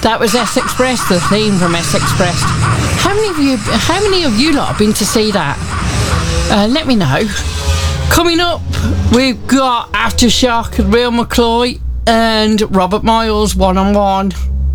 That was S Express, the theme from S Express. How many of you lot have been to see that? Let me know. Coming up, we've got Aftershock, Real McCloy and Robert Miles one-on-one.